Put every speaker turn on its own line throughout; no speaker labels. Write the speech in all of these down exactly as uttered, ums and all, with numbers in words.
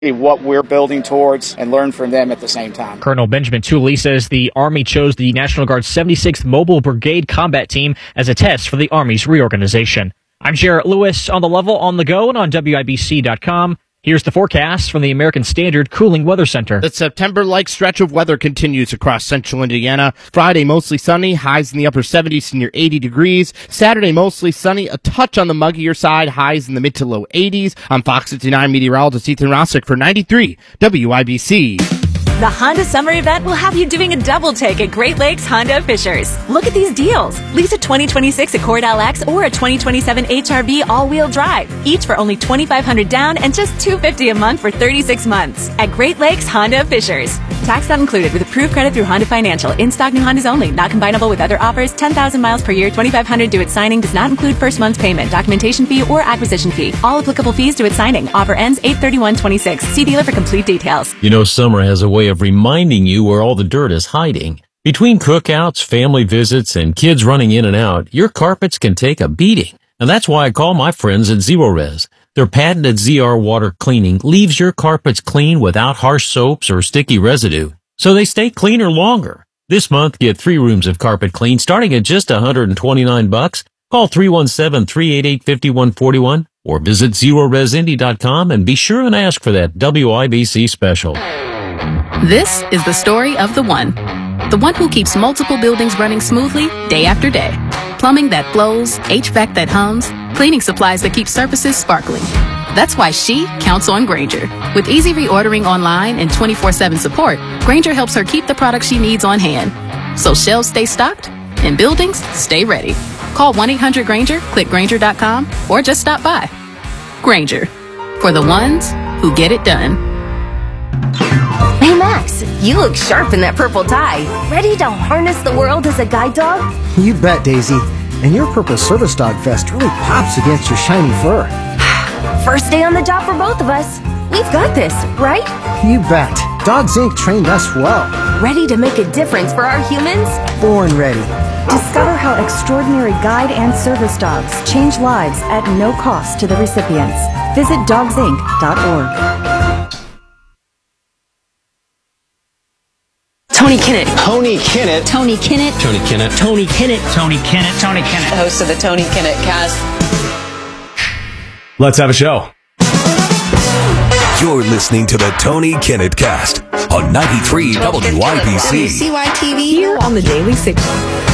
what we're building towards and learn from them at the same time.
Colonel Benjamin Tooley says the Army chose the National Guard's seventy-sixth Mobile Brigade Combat Team as a test for the Army's reorganization. I'm Jarrett Lewis on the level, on the go, and on W I B C dot com. Here's the forecast from the American Standard Cooling Weather Center.
The September-like stretch of weather continues across central Indiana. Friday, mostly sunny, highs in the upper seventies to near eighty degrees. Saturday, mostly sunny, a touch on the muggier side, highs in the mid to low eighties. I'm Fox fifty-nine meteorologist Ethan Rossick for ninety-three W I B C.
The Honda Summer Event will have you doing a double take at Great Lakes Honda of Fishers. Look at these deals. Lease a twenty twenty-six Accord L X or a twenty twenty-seven H R V all-wheel drive, each for only twenty-five hundred dollars down and just two hundred fifty dollars a month for thirty-six months at Great Lakes Honda of Fishers. Tax not included with approved credit through Honda Financial. In-stock new Hondas only. Not combinable with other offers. ten thousand miles per year. twenty-five hundred dollars due at signing. Does not include first month's payment, documentation fee, or acquisition fee. All applicable fees due at signing. Offer ends eight thirty-one twenty-six. See dealer for complete details.
You know, summer has a way of reminding you where all the dirt is hiding. Between cookouts, family visits, and kids running in and out, your carpets can take a beating. And that's why I call my friends at Zerorez. Their patented Z R water cleaning leaves your carpets clean without harsh soaps or sticky residue, so they stay cleaner longer. This month, get three rooms of carpet clean starting at just one hundred twenty-nine bucks. Call three one seven, three eight eight, five one four one or visit Zerorez Indy dot com and be sure and ask for that W I B C special.
This is the story of the one. The one who keeps multiple buildings running smoothly day after day. Plumbing that flows, H V A C that hums, cleaning supplies that keep surfaces sparkling. That's why she counts on Grainger. With easy reordering online and twenty-four seven support, Grainger helps her keep the products she needs on hand. So shelves stay stocked and buildings stay ready. Call one eight hundred Grainger, click Grainger dot com, or just stop by. Grainger, for the ones who get it done.
Hey Max, you look sharp in that purple tie. Ready to harness the world as a guide dog?
You bet, Daisy. And your purple service dog vest really pops against your shiny fur.
First day on the job for both of us. We've got this, right?
You bet. Dogs Incorporated trained us well.
Ready to make a difference for our humans?
Born ready.
Discover how extraordinary guide and service dogs change lives at no cost to the recipients. Visit dogs inc dot org.
Tony Kinnett.
Tony Kinnett.
Tony Kinnett.
Tony Kinnett.
Tony Kinnett.
Tony Kinnett. Tony Kinnett.
The host of the Tony Kinnett Cast.
Let's have a show.
You're listening to the Tony Kinnett Cast on ninety-three W I B C.
W C Y T V here on the Daily Signal.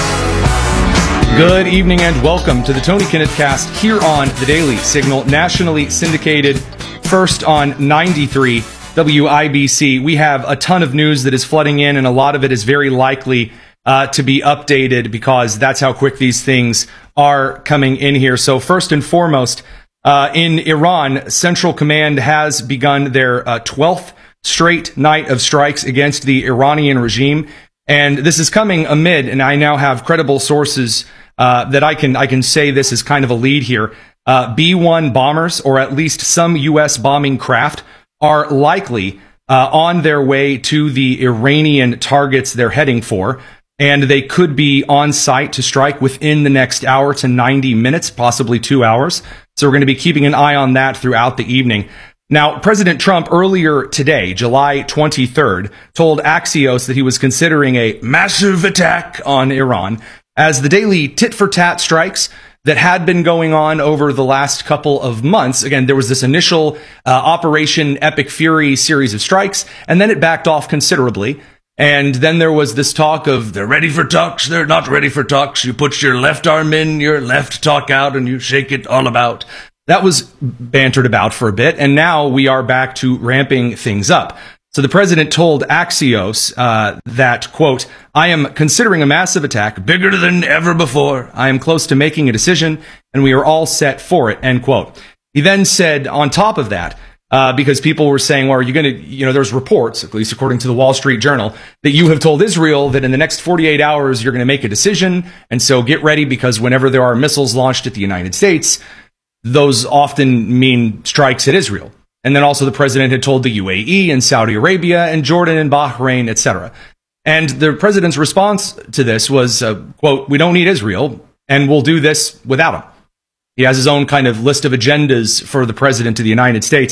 Good evening and welcome to the Tony Kinnett Cast here on the Daily Signal, nationally syndicated, first on ninety-three W I B C. We have a ton of news that is flooding in, and a lot of it is very likely uh, to be updated because that's how quick these things are coming in here. So first and foremost, uh, in Iran, Central Command has begun their uh, twelfth straight night of strikes against the Iranian regime. And this is coming amid, and I now have credible sources uh, that I can I can say this is kind of a lead here. Uh, B one bombers, or at least some U S bombing craft, are likely uh, on their way to the Iranian targets they're heading for, and they could be on site to strike within the next hour to ninety minutes, possibly two hours. So we're going to be keeping an eye on that throughout the evening. Now, President Trump earlier today, July twenty-third, told Axios that he was considering a massive attack on Iran as the daily tit-for-tat strikes that had been going on over the last couple of months. Again, there was this initial uh, Operation Epic Fury series of strikes, and then it backed off considerably. And then there was this talk of, they're ready for talks, they're not ready for talks. You put your left arm in, your left talk out, and you shake it all about. That was bantered about for a bit, and now we are back to ramping things up. So the president told Axios uh, that, quote, I am considering a massive attack, bigger than ever before. I am close to making a decision, and we are all set for it, end quote. He then said, on top of that, uh, because people were saying, well, are you going to, you know, there's reports, at least according to the Wall Street Journal, that you have told Israel that in the next forty-eight hours you're going to make a decision, and so get ready because whenever there are missiles launched at the United States, those often mean strikes at Israel. And then also the president had told the U A E and Saudi Arabia and Jordan and Bahrain, et cetera. And the president's response to this was, uh, quote, we don't need Israel, and we'll do this without him. He has his own kind of list of agendas for the president of the United States.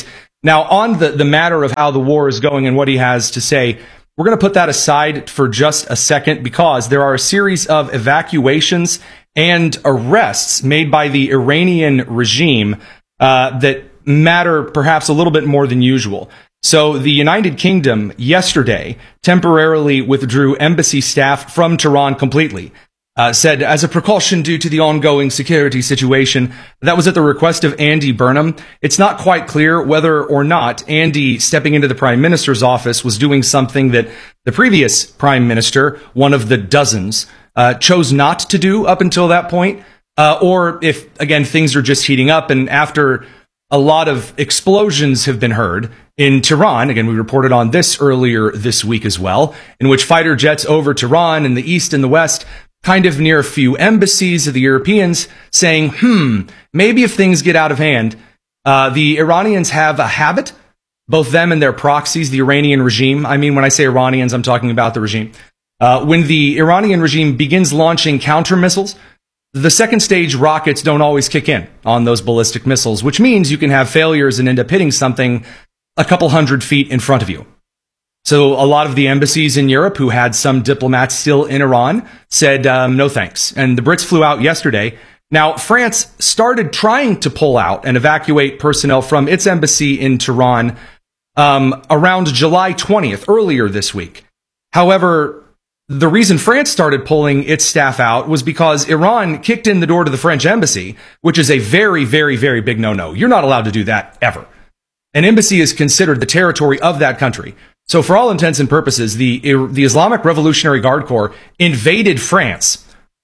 Now, on the, the matter of how the war is going and what he has to say, we're going to put that aside for just a second because there are a series of evacuations and arrests made by the Iranian regime uh, that matter perhaps a little bit more than usual. So the United Kingdom yesterday temporarily withdrew embassy staff from Tehran completely. Uh, said, as a precaution due to the ongoing security situation, that was at the request of Andy Burnham. It's not quite clear whether or not Andy, stepping into the Prime Minister's office, was doing something that the previous Prime Minister, one of the dozens, uh, chose not to do up until that point, uh, or if, again, things are just heating up, and after a lot of explosions have been heard in Tehran, again, we reported on this earlier this week as well, in which fighter jets over Tehran in the east and the west kind of near a few embassies of the Europeans, saying, hmm, maybe if things get out of hand, uh, the Iranians have a habit, both them and their proxies, the Iranian regime. I mean, when I say Iranians, I'm talking about the regime. Uh, when the Iranian regime begins launching counter missiles, the second stage rockets don't always kick in on those ballistic missiles, which means you can have failures and end up hitting something a couple hundred feet in front of you. So a lot of the embassies in Europe who had some diplomats still in Iran said, um, no thanks. And the Brits flew out yesterday. Now, France started trying to pull out and evacuate personnel from its embassy in Tehran um, around July twentieth, earlier this week. However, the reason France started pulling its staff out was because Iran kicked in the door to the French embassy, which is a very, very, very big no-no. You're not allowed to do that ever. An embassy is considered the territory of that country. So for all intents and purposes, the the Islamic Revolutionary Guard Corps invaded France,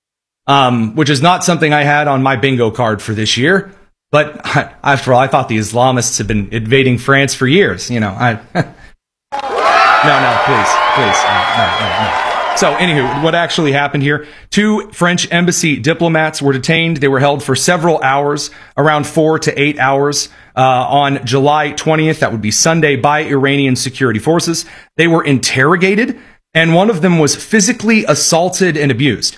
um, which is not something I had on my bingo card for this year. But after all, I thought the Islamists had been invading France for years. You know, I no, no, please, please, no, no, no, no. So, anywho, what actually happened here? Two French embassy diplomats were detained. They were held for several hours, around four to eight hours, uh, on July twentieth. That would be Sunday, by Iranian security forces. They were interrogated, and one of them was physically assaulted and abused.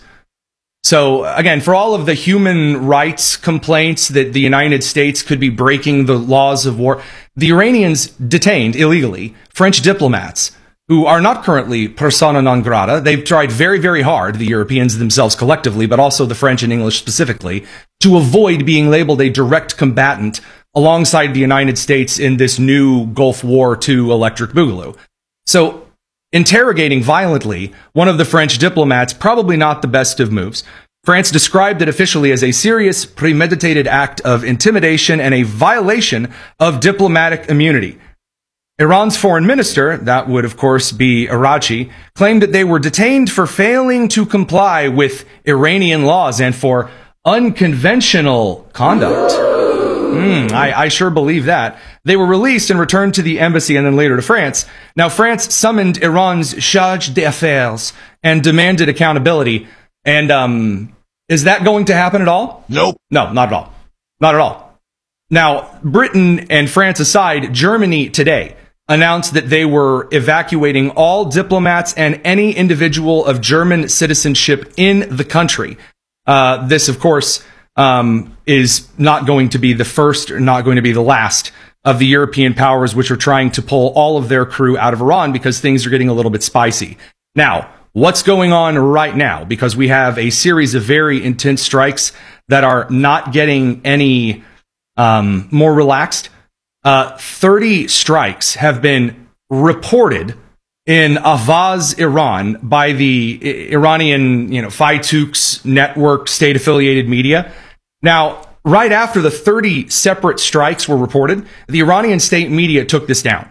So, again, for all of the human rights complaints that the United States could be breaking the laws of war, the Iranians detained illegally French diplomats who are not currently persona non grata. They've tried very, very hard, the Europeans themselves collectively, but also the French and English specifically, to avoid being labeled a direct combatant alongside the United States in this new Gulf War Two electric boogaloo. So, interrogating violently one of the French diplomats, probably not the best of moves. France described it officially as a serious, premeditated act of intimidation and a violation of diplomatic immunity. Iran's foreign minister, that would of course be Araghchi, claimed that they were detained for failing to comply with Iranian laws and for unconventional conduct. Mm, I, I sure believe that. They were released and returned to the embassy and then later to France. Now, France summoned Iran's charge d'affaires and demanded accountability. And um, is that going to happen at all?
Nope.
No, not at all. Not at all. Now, Britain and France aside, Germany today announced that they were evacuating all diplomats and any individual of German citizenship in the country. Uh, this, of course, um, is not going to be the first or not going to be the last of the European powers which are trying to pull all of their crew out of Iran because things are getting a little bit spicy. Now, what's going on right now? Because we have a series of very intense strikes that are not getting any um, more relaxed. Uh, thirty strikes have been reported in Avaz, Iran, by the I- Iranian, you know, Faytuks network, state-affiliated media. Now, right after the thirty separate strikes were reported, the Iranian state media took this down.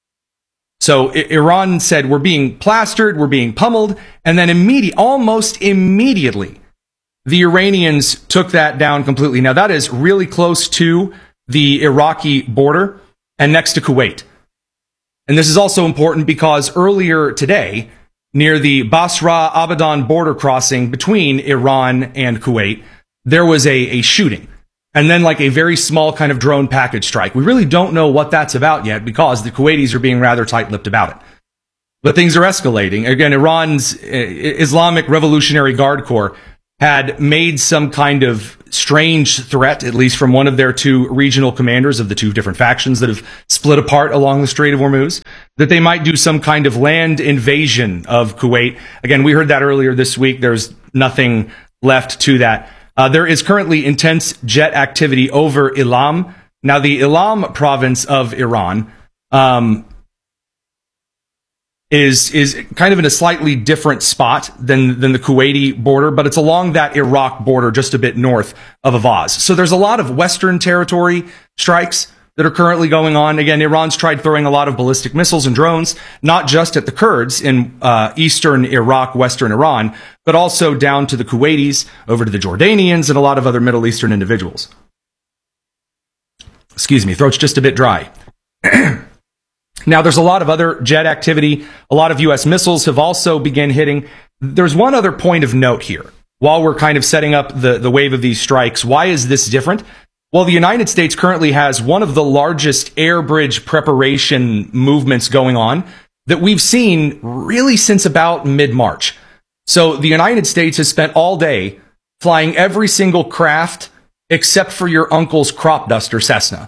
So I- Iran said, we're being plastered, we're being pummeled, and then immediate, almost immediately, the Iranians took that down completely. Now, that is really close to the Iraqi border and next to Kuwait. And this is also important because earlier today, near the Basra-Abadan border crossing between Iran and Kuwait, there was a, a shooting. And then like a very small kind of drone package strike. We really don't know what that's about yet because the Kuwaitis are being rather tight-lipped about it. But things are escalating. Again, Iran's Islamic Revolutionary Guard Corps had made some kind of strange threat, at least from one of their two regional commanders of the two different factions that have split apart along the Strait of Hormuz, that they might do some kind of land invasion of Kuwait. Again, we heard that earlier this week. There's nothing left to that. Uh, there is currently intense jet activity over Ilam. Now, the Ilam province of Iran um, is is kind of in a slightly different spot than, than the Kuwaiti border, but it's along that Iraq border just a bit north of Avaz. So there's a lot of Western territory strikes that are currently going on. Again, Iran's tried throwing a lot of ballistic missiles and drones, not just at the Kurds in uh, eastern Iraq, western Iran, but also down to the Kuwaitis, over to the Jordanians, and a lot of other Middle Eastern individuals. Excuse me, throat's just a bit dry. Now, there's a lot of other jet activity. A lot of U S missiles have also begun hitting. There's one other point of note here. While we're kind of setting up the, the wave of these strikes, why is this different? Well, the United States currently has one of the largest air bridge preparation movements going on that we've seen really since about mid-March. So the United States has spent all day flying every single craft except for your uncle's crop duster Cessna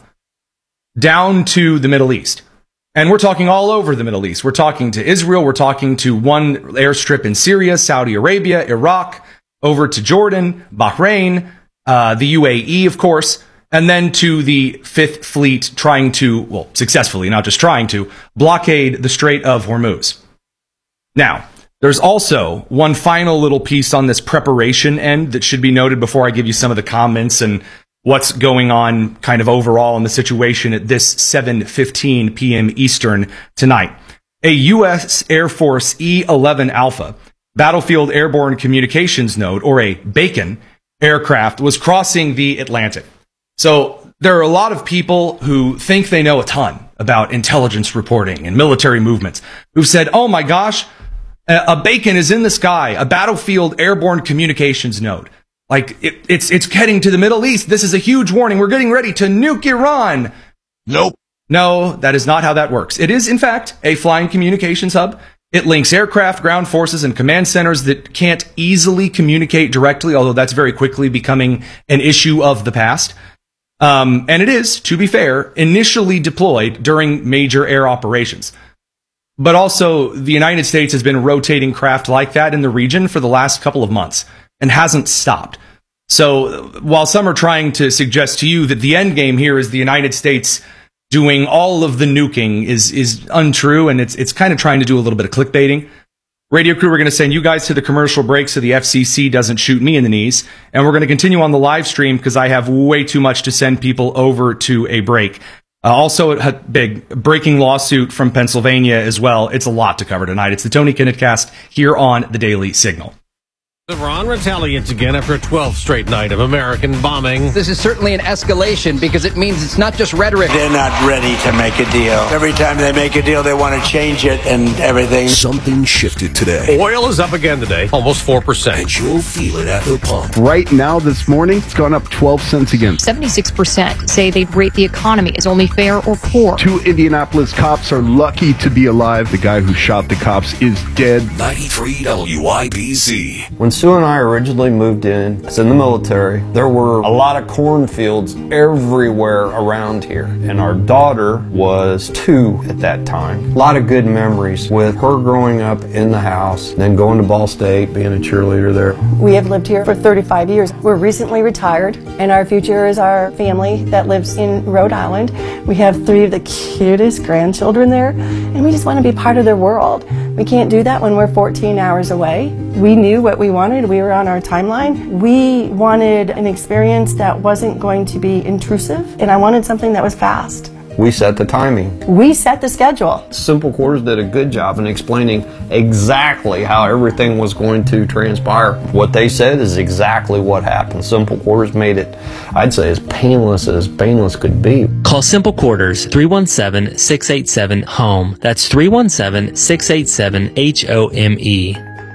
down to the Middle East. And we're talking all over the Middle East. We're talking to Israel. We're talking to one airstrip in Syria, Saudi Arabia, Iraq, over to Jordan, Bahrain, uh, the U A E, of course, and then to the Fifth Fleet trying to, well, successfully, not just trying to, blockade the Strait of Hormuz. Now, there's also one final little piece on this preparation end that should be noted before I give you some of the comments and what's going on kind of overall in the situation at this seven fifteen p.m. Eastern tonight. A U S Air Force E eleven Alpha Battlefield Airborne Communications Node, or a BACN, aircraft was crossing the Atlantic. So there are a lot of people who think they know a ton about intelligence reporting and military movements who've said, oh my gosh, a BACN is in the sky, a Battlefield Airborne Communications Node. Like, it, it's it's heading to the Middle East. This is a huge warning. We're getting ready to nuke Iran. Nope. No, that is not how that works. It is, in fact, a flying communications hub. It links aircraft, ground forces, and command centers that can't easily communicate directly, although that's very quickly becoming an issue of the past. Um, and it is, to be fair, initially deployed during major air operations. But also, the United States has been rotating craft like that in the region for the last couple of months and hasn't stopped. So while some are trying to suggest to you that the end game here is the United States doing all of the nuking is is untrue, and it's it's kind of trying to do a little bit of clickbaiting. Radio crew, we're going to send you guys to the commercial break so the F C C doesn't shoot me in the knees, and we're going to continue on the live stream because I have way too much to send people over to a break. Uh, also, a big breaking lawsuit from Pennsylvania as well. It's a lot to cover tonight. It's the Tony Kinnett Cast here on the Daily Signal.
Iran retaliates again after a twelfth straight night of American bombing.
This is certainly an escalation because it means it's not just rhetoric.
They're not ready to make a deal. Every time they make a deal, they want to change it and everything.
Something shifted today.
Oil is up again today, almost four percent.
And you'll feel it at the pump.
Right now, this morning, it's gone up twelve cents again.
seventy-six percent say they'd rate the economy as only fair or poor.
Two Indianapolis cops are lucky to be alive. The guy who shot the cops is dead.
ninety-three W I B C.
When Sue and I originally moved in, I was in the military, there were a lot of cornfields everywhere around here. And our daughter was two at that time. A lot of good memories with her growing up in the house, then going to Ball State, being a cheerleader there.
We have lived here for thirty-five years. We're recently retired, and our future is our family that lives in Rhode Island. We have three of the cutest grandchildren there, and we just want to be part of their world. We can't do that when we're fourteen hours away. We knew what we wanted. We were on our timeline. We wanted an experience that wasn't going to be intrusive, and I wanted something that was fast.
We set the timing.
We set the schedule.
Simple Quarters did a good job in explaining exactly how everything was going to transpire. What they said is exactly what happened. Simple Quarters made it, I'd say, as painless as painless could be.
Call Simple Quarters, three one seven, six eight seven, HOME. That's three one seven, six eight seven, H O M E.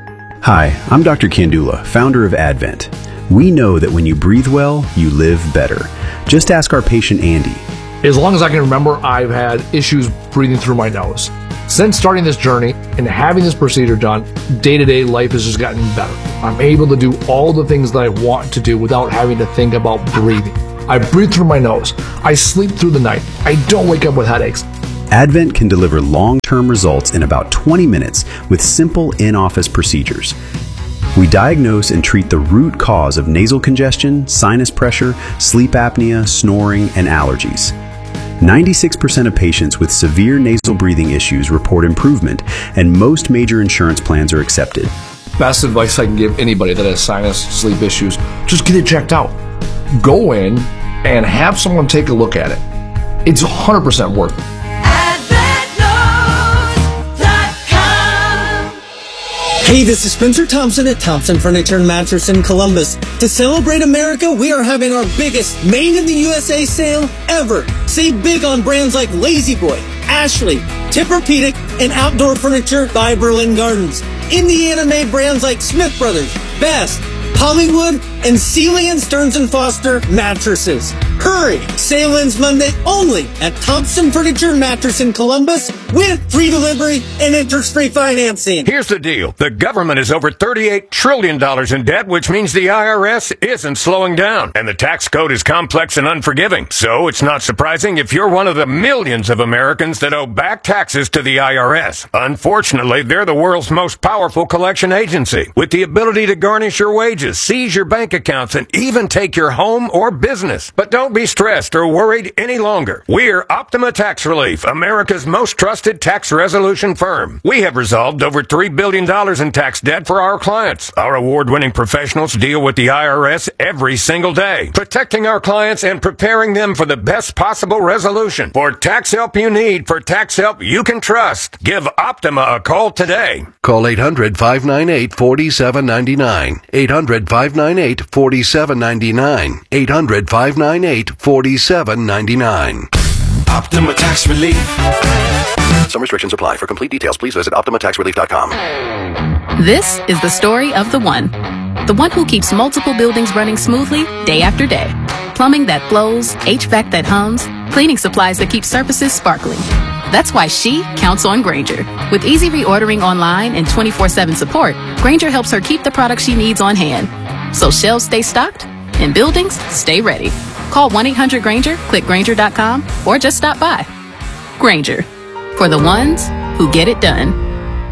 Hi, I'm Doctor Kandula, founder of Advent. We know that when you breathe well, you live better. Just ask our patient Andy.
As long as I can remember, I've had issues breathing through my nose.
Since starting this journey and having this procedure done, day-to-day life has just gotten better. I'm able to do all the things that I want to do without having to think about breathing. I breathe through my nose. I sleep through the night. I don't wake up with headaches.
Advent can deliver long-term results in about twenty minutes with simple in-office procedures. We diagnose and treat the root cause of nasal congestion, sinus pressure, sleep apnea, snoring, and allergies. ninety-six percent of patients with severe nasal breathing issues report improvement, and most major insurance plans are accepted.
Best advice I can give anybody that has sinus, sleep issues, just get it checked out. Go in and have someone take a look at it. It's one hundred percent worth it.
Hey, this is Spencer Thompson at Thompson Furniture and Mattress in Columbus. To celebrate America, we are having our biggest Made in the U S A sale ever. Save big on brands like Lazy Boy, Ashley, Tempur-Pedic, and Outdoor Furniture by Berlin Gardens. Indiana-made brands like Smith Brothers, Best, Hollywood, and Sealy and Stearns and Foster mattresses. Hurry! Sale ends Monday only at Thompson Furniture and Mattress in Columbus with free delivery and interest-free financing.
Here's the deal. The government is over thirty-eight trillion dollars in debt, which means the I R S isn't slowing down. And the tax code is complex and unforgiving. So it's not surprising if you're one of the millions of Americans that owe back taxes to the I R S. Unfortunately, they're the world's most powerful collection agency, with the ability to garnish your wages, seize your bank accounts, and even take your home or business. But don't be stressed or worried any longer. We're Optima Tax Relief, America's most trusted tax resolution firm. We have resolved over three billion dollars in tax debt for our clients. Our award-winning professionals deal with the I R S every single day, protecting our clients and preparing them for the best possible resolution. For tax help you need, for tax help you can trust, give Optima a call today.
Call eight hundred, five nine eight, four seven nine nine. eight hundred, five nine eight, four seven nine nine. eight hundred, five nine eight, four seven nine nine.
Optima Tax Relief. Some restrictions apply. For complete details, please visit optima tax relief dot com.
This is the story of the one. The one who keeps multiple buildings running smoothly day after day. Plumbing that flows, H V A C that hums, cleaning supplies that keep surfaces sparkling. That's why she counts on Grainger. With easy reordering online and twenty-four seven support, Grainger helps her keep the products she needs on hand. So shelves stay stocked and buildings stay ready. Call one eight hundred Grainger, click Grainger dot com, or just stop by. Grainger, for the ones who get it done.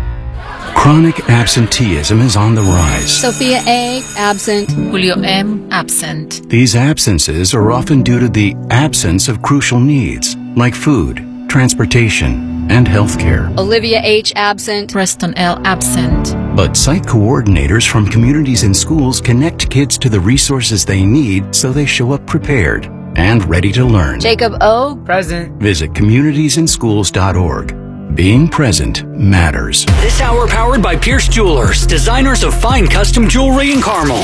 Chronic absenteeism is on the rise.
Sophia A. absent. Julio M. absent.
These absences are often due to the absence of crucial needs, like food, transportation, and healthcare.
Olivia H. absent. Preston L. absent.
But site coordinators from communities and schools connect kids to the resources they need so they show up prepared and ready to learn.
Jacob O. present.
Visit communities and schools dot org. Being present matters.
This hour powered by Pierce Jewelers, designers of fine custom jewelry in Carmel.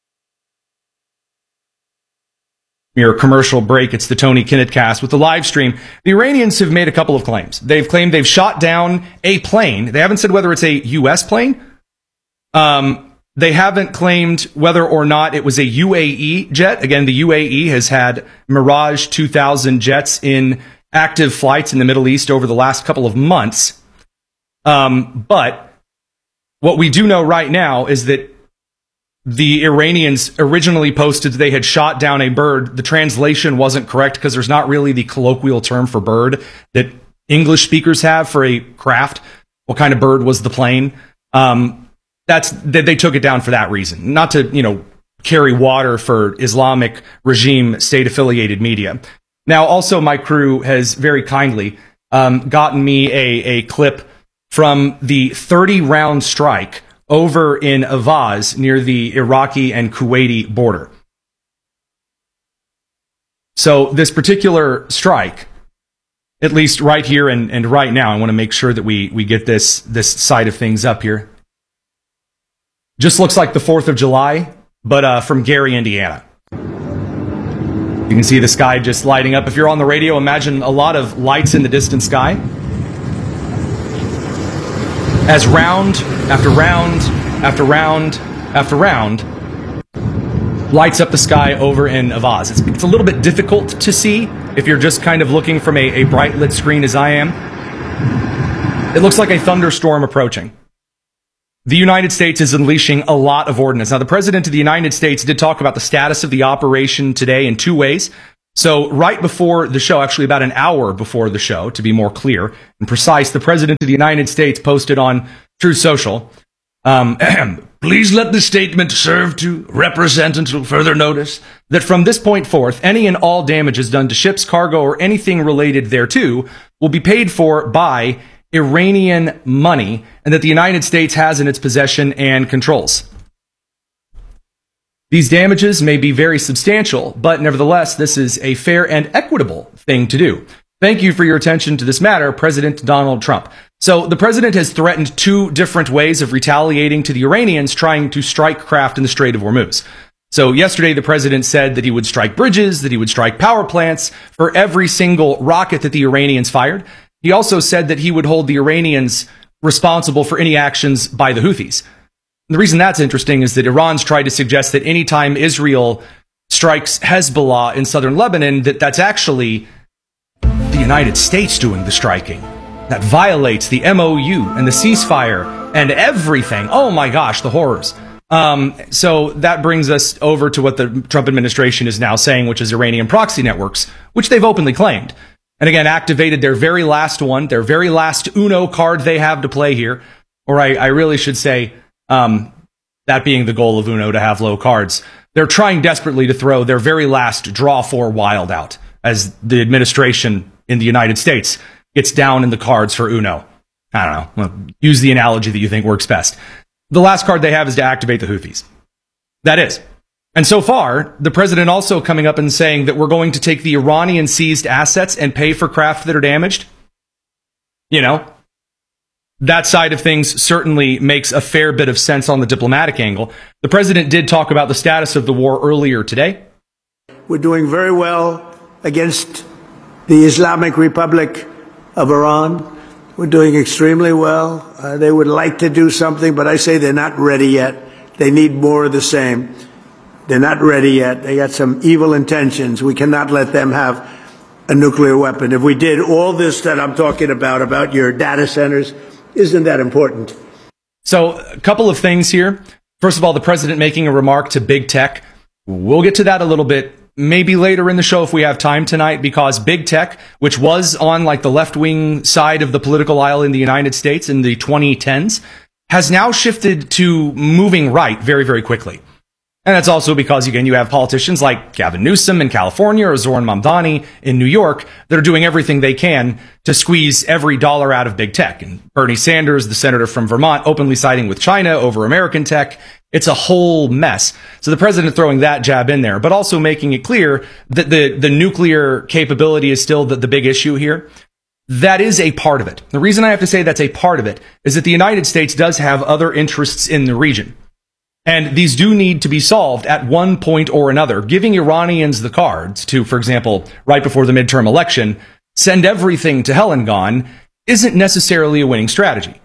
Your commercial break. It's the Tony Kinnett Cast with the live stream. The Iranians have made a couple of claims. They've claimed they've shot down a plane. They haven't said whether it's a U S plane. Um, they haven't claimed whether or not it was a U A E jet. Again, the U A E has had Mirage two thousand jets in active flights in the Middle East over the last couple of months. Um, but what we do know right now is that the Iranians originally posted they had shot down a bird. The translation wasn't correct because there's not really the colloquial term for bird that English speakers have for a craft. What kind of bird was the plane? Um, that's that they took it down for that reason, not to, you know, carry water for Islamic regime state affiliated media. Now, also, my crew has very kindly um, gotten me a, a clip from the thirty round strike over in Avaz near the Iraqi and Kuwaiti border. So this particular strike, at least right here and, and right now, I want to make sure that we, we get this, this side of things up here. Just looks like the fourth of July, but uh, from Gary, Indiana. You can see the sky just lighting up. If you're on the radio, imagine a lot of lights in the distant sky. As round after round after round after round lights up the sky over in Avaz. It's, it's a little bit difficult to see if you're just kind of looking from a, a bright lit screen as I am. It looks like a thunderstorm approaching. The United States is unleashing a lot of ordnance. Now, the President of the United States did talk about the status of the operation today in two ways. So right before the show, actually about an hour before the show, to be more clear and precise, the President of the United States posted on Truth Social, um, please let this statement serve to represent until further notice that from this point forth, any and all damages done to ships, cargo, or anything related thereto will be paid for by Iranian money, and that the United States has in its possession and controls. These damages may be very substantial, but nevertheless, this is a fair and equitable thing to do. Thank you for your attention to this matter, President Donald Trump. So the president has threatened two different ways of retaliating to the Iranians trying to strike craft in the Strait of Hormuz. So yesterday, the president said that he would strike bridges, that he would strike power plants for every single rocket that the Iranians fired. He also said that he would hold the Iranians responsible for any actions by the Houthis. And the reason that's interesting is that Iran's tried to suggest that anytime Israel strikes Hezbollah in southern Lebanon, that that's actually the United States doing the striking. That violates the M O U and the ceasefire and everything. Oh my gosh, the horrors. Um, so that brings us over to what the Trump administration is now saying, which is Iranian proxy networks, which they've openly claimed. And again, activated their very last one, their very last Uno card they have to play here. Or I, I really should say, um, that being the goal of Uno, to have low cards. They're trying desperately to throw their very last draw four wild out as the administration in the United States gets down in the cards for Uno. I don't know. Well, use the analogy that you think works best. The last card they have is to activate the Houthis. That is. And so far, the president also coming up and saying that we're going to take the Iranian seized assets and pay for craft that are damaged. You know, that side of things certainly makes a fair bit of sense on the diplomatic angle. The president did talk about the status of the war earlier today.
We're doing very well against the Islamic Republic of Iran. We're doing extremely well. Uh, they would like to do something, but I say they're not ready yet. They need more of the same. They're not ready yet. They got some evil intentions. We cannot let them have a nuclear weapon. If we did all this that I'm talking about, about your data centers, isn't that important?
So a couple of things here. First of all, the president making a remark to big tech. We'll get to that a little bit, maybe later in the show if we have time tonight, because big tech, which was on like the left-wing side of the political aisle in the United States in the twenty tens, has now shifted to moving right very, very quickly. And that's also because, again, you have politicians like Gavin Newsom in California or Zoran Mamdani in New York that are doing everything they can to squeeze every dollar out of big tech. And Bernie Sanders, the senator from Vermont, openly siding with China over American tech. It's a whole mess. So the president throwing that jab in there, but also making it clear that the, the nuclear capability is still the, the big issue here. That is a part of it. The reason I have to say that's a part of it is that the United States does have other interests in the region. And these do need to be solved at one point or another. Giving Iranians the cards to, for example, right before the midterm election, send everything to hell and gone, isn't necessarily a winning strategy.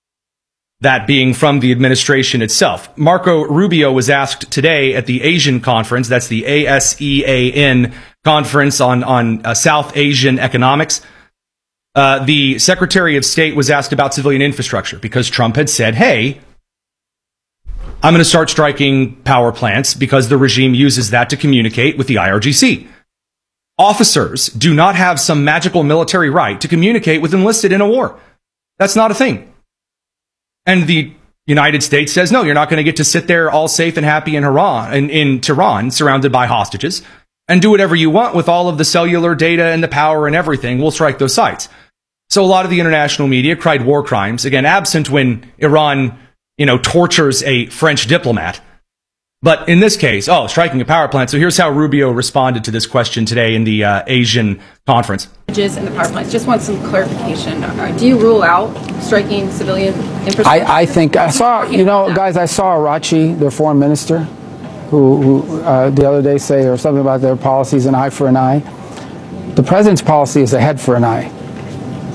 That being from the administration itself. Marco Rubio was asked today at the Asian conference, that's the A S E A N conference on, on uh, South Asian economics. Uh, the Secretary of State was asked about civilian infrastructure because Trump had said, hey, I'm going to start striking power plants because the regime uses that to communicate with the I R G C. Officers do not have some magical military right to communicate with enlisted in a war. That's not a thing. And the United States says, no, you're not going to get to sit there all safe and happy in Iran, in, in Tehran, surrounded by hostages, and do whatever you want with all of the cellular data and the power and everything. We'll strike those sites. So a lot of the international media cried war crimes, again, absent when Iran, you know, tortures a French diplomat. But in this case, oh, striking a power plant. So here's how Rubio responded to this question today in the uh, Asian conference.
And the power plants. Just want some clarification. Uh, do you rule out striking civilian infrastructure?
I, I think I saw, you know, guys, I saw Arachi, their foreign minister, who, who uh, the other day say or something about their policies, an eye for an eye. The president's policy is a head for an eye.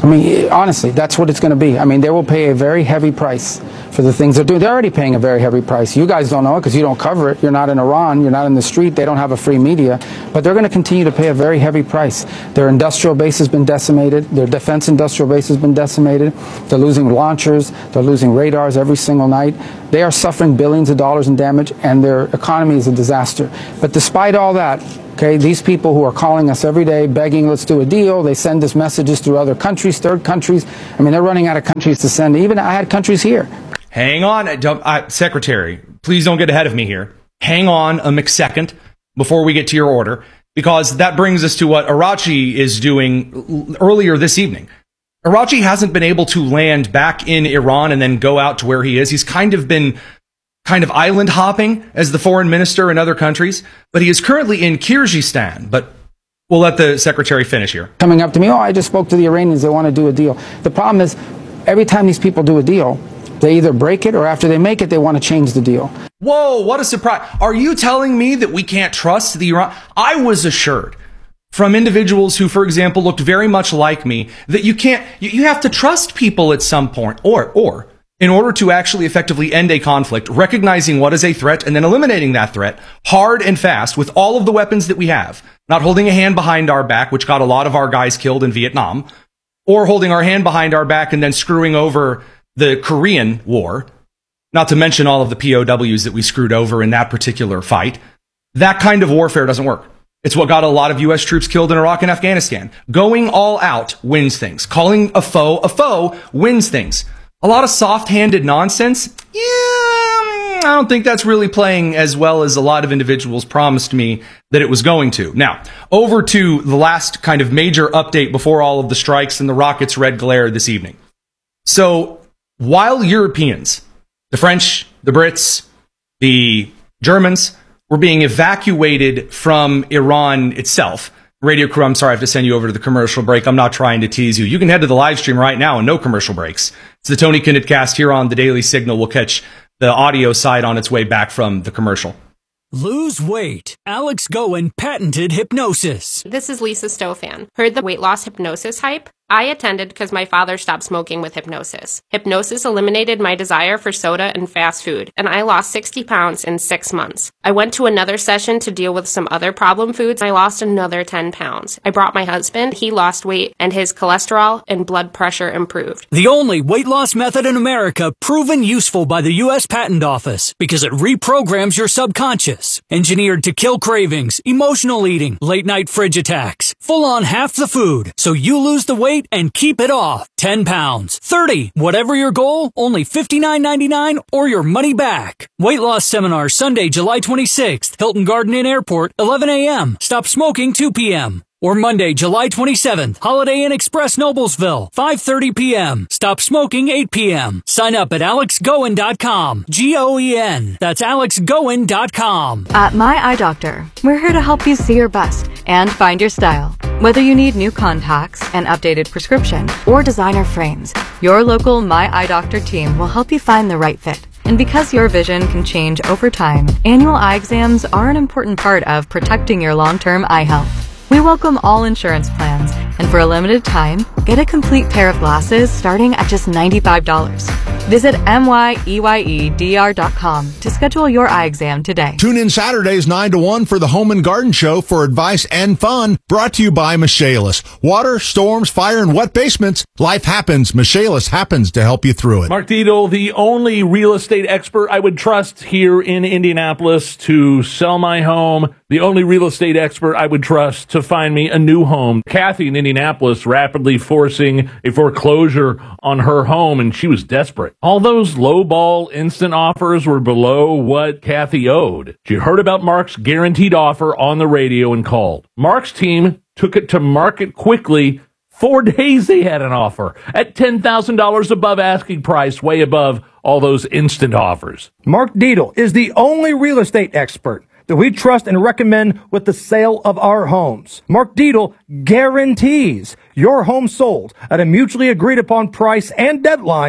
I mean, honestly, that's what it's going to be. I mean, they will pay a very heavy price for the things they're doing. They're already paying a very heavy price. You guys don't know it because you don't cover it. You're not in Iran. You're not in the street. They don't have a free media. But they're going to continue to pay a very heavy price. Their industrial base has been decimated. Their defense industrial base has been decimated. They're losing launchers. They're losing radars every single night. They are suffering billions of dollars in damage, and their economy is a disaster. But despite all that, okay, these people who are calling us every day, begging, let's do a deal. They send us messages through other countries, third countries. I mean, they're running out of countries to send. Even I had countries here.
Hang on, uh, Secretary. Please don't get ahead of me here. Hang on a McSecond before we get to your order, because that brings us to what Arachi is doing earlier this evening. Arachi hasn't been able to land back in Iran and then go out to where he is. He's kind of been kind of island hopping as the foreign minister in other countries, but he is currently in Kyrgyzstan. But we'll let the secretary finish here.
Coming up to me, oh, I just spoke to the Iranians. They want to do a deal. The problem is, every time these people do a deal, they either break it or after they make it, they want to change the deal.
Whoa, what a surprise. Are you telling me that we can't trust the Iran? I was assured from individuals who, for example, looked very much like me, that you can't, you, you have to trust people at some point, or, or, in order to actually effectively end a conflict, recognizing what is a threat and then eliminating that threat hard and fast with all of the weapons that we have, not holding a hand behind our back, which got a lot of our guys killed in Vietnam, or holding our hand behind our back and then screwing over the Korean War, not to mention all of the P O Ws that we screwed over in that particular fight. That kind of warfare doesn't work. It's what got a lot of U S troops killed in Iraq and Afghanistan. Going all out wins things. Calling a foe a foe wins things. A lot of soft-handed nonsense, yeah, I don't think that's really playing as well as a lot of individuals promised me that it was going to. Now, over to the last kind of major update before all of the strikes and the rockets' red glare this evening. So, while Europeans, the French, the Brits, the Germans, were being evacuated from Iran itself, Radio crew, I'm sorry, I have to send you over to the commercial break. I'm not trying to tease you. You can head to the live stream right now and no commercial breaks. It's the Tony Kinnett Cast here on the Daily Signal. We'll catch the audio side on its way back from the commercial.
Lose weight. Alex Goen patented hypnosis.
This is Lisa Stofan. Heard the weight loss hypnosis hype? I attended because my father stopped smoking with hypnosis. Hypnosis eliminated my desire for soda and fast food, and I lost sixty pounds in six months. I went to another session to deal with some other problem foods, and I lost another ten pounds. I brought my husband, he lost weight, and his cholesterol and blood pressure improved.
The only weight loss method in America proven useful by the U S Patent Office because it reprograms your subconscious. Engineered to kill cravings, emotional eating, late night fridge attacks, full on half the food, so you lose the weight and keep it off. ten pounds, thirty, whatever your goal, only fifty-nine ninety-nine or your money back. Weight loss seminar Sunday, July twenty-sixth, Hilton Garden Inn Airport, eleven a.m. Stop smoking two p.m. Or Monday, July twenty-seventh, Holiday Inn Express Noblesville, five thirty p.m. Stop smoking eight p.m. Sign up at alex goen dot com. G O E N. That's alex goen dot com.
At My Eye Doctor, we're here to help you see your best and find your style. Whether you need new contacts, an updated prescription, or designer frames, your local My Eye Doctor team will help you find the right fit. And because your vision can change over time, annual eye exams are an important part of protecting your long-term eye health. We welcome all insurance plans, and for a limited time, get a complete pair of glasses starting at just ninety-five dollars. Visit M Y E Y E D R dot com to schedule your eye exam today.
Tune in Saturdays nine to one for the Home and Garden Show for advice and fun, brought to you by Michaelis. Water, storms, fire, and wet basements. Life happens. Michaelis happens to help you through it.
Mark Dietel, the only real estate expert I would trust here in Indianapolis to sell my home. The only real estate expert I would trust to find me a new home. Kathy in Indianapolis rapidly forcing a foreclosure on her home, and she was desperate. All those low-ball instant offers were below what Kathy owed. She heard about Mark's guaranteed offer on the radio and called. Mark's team took it to market quickly. Four days they had an offer at ten thousand dollars above asking price, way above all those instant offers.
Mark Dietel is the only real estate expert that we trust and recommend with the sale of our homes. Mark Dietel guarantees your home sold at a mutually agreed upon price and deadline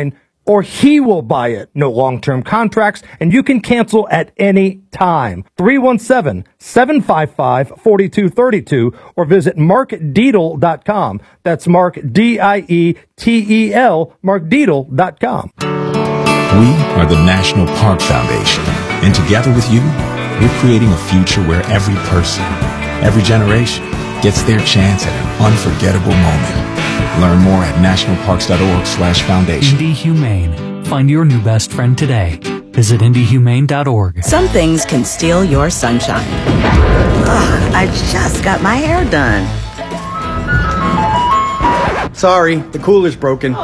or he will buy it. No long-term contracts, and you can cancel at any time. three one seven, seven five five, four two three two or visit mark deedle dot com. That's Mark, D I E T E L, mark deedle dot com.
We are the National Park Foundation, and together with you, we're creating a future where every person, every generation, gets their chance at an unforgettable moment. Learn more at nationalparks.org slash foundation.
Indy Humane. Find your new best friend today. Visit indy humane dot org.
Some things can steal your sunshine. Ugh, I just got my hair done.
Sorry, the cooler's broken.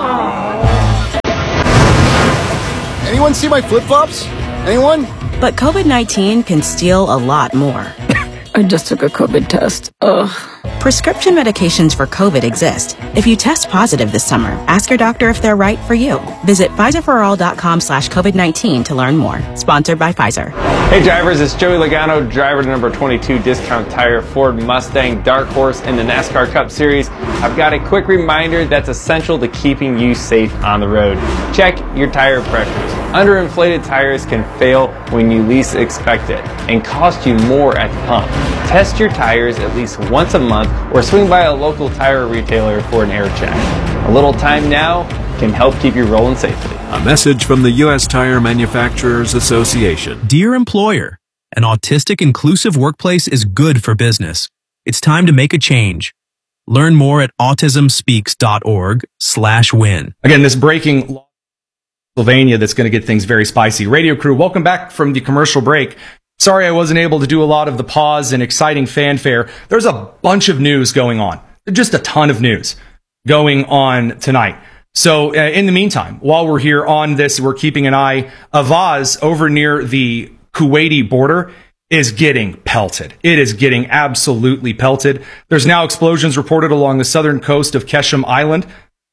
Anyone see my flip-flops? Anyone?
But COVID nineteen can steal a lot more.
I just took a COVID test. Ugh.
Prescription medications for COVID exist. If you test positive this summer, ask your doctor if they're right for you. Visit Pfizer for all dot com slash COVID nineteen to learn more. Sponsored by Pfizer.
Hey drivers, it's Joey Logano, driver to number twenty-two Discount Tire Ford Mustang Dark Horse in the NASCAR Cup Series. I've got a quick reminder that's essential to keeping you safe on the road. Check your tire pressures. Underinflated tires can fail when you least expect it and cost you more at the pump. Test your tires at least once a month or swing by a local tire retailer for an air check. A little time now can help keep you rolling safely.
A message from the U S Tire Manufacturers Association.
Dear employer, an autistic inclusive workplace is good for business. It's time to make a change. Learn more at autismspeaks.org slash win.
Again, this breaking law in Pennsylvania that's going to get things very spicy. Radio crew, welcome back from the commercial break. Sorry I wasn't able to do a lot of the pause and exciting fanfare. There's a bunch of news going on. Just a ton of news going on tonight. So uh, in the meantime, while we're here on this, we're keeping an eye. Avaaz over near the Kuwaiti border is getting pelted. It is getting absolutely pelted. There's now explosions reported along the southern coast of Keshem Island.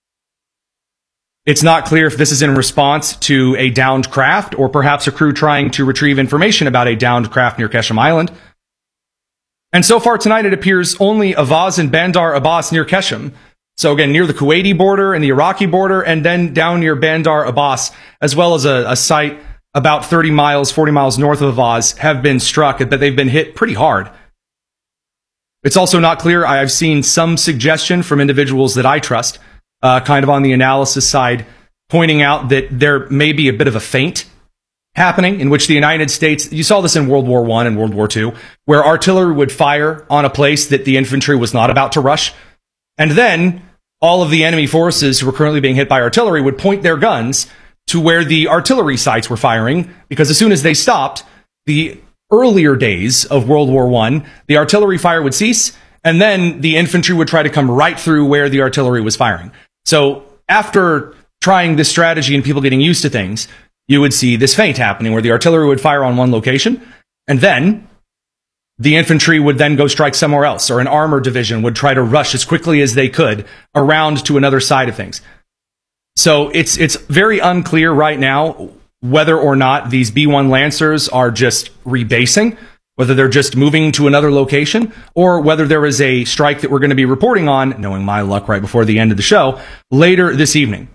It's not clear if this is in response to a downed craft or perhaps a crew trying to retrieve information about a downed craft near Keshem Island. And so far tonight, it appears only Avaaz and Bandar Abbas near Keshem. So again, near the Kuwaiti border and the Iraqi border, and then down near Bandar Abbas, as well as a, a site about thirty miles, forty miles north of Avaaz, have been struck, but they've been hit pretty hard. It's also not clear. I've seen some suggestion from individuals that I trust, uh, kind of on the analysis side, pointing out that there may be a bit of a feint happening in which the United States, you saw this in World War One and World War Two, where artillery would fire on a place that the infantry was not about to rush. And then all of the enemy forces who were currently being hit by artillery would point their guns to where the artillery sites were firing, because as soon as they stopped, the earlier days of World War One, the artillery fire would cease, and then the infantry would try to come right through where the artillery was firing. So after trying this strategy and people getting used to things, you would see this feint happening where the artillery would fire on one location, and then the infantry would then go strike somewhere else, or an armor division would try to rush as quickly as they could around to another side of things. So it's it's very unclear right now whether or not these B one Lancers are just rebasing, whether they're just moving to another location, or whether there is a strike that we're going to be reporting on, knowing my luck right before the end of the show, later this evening.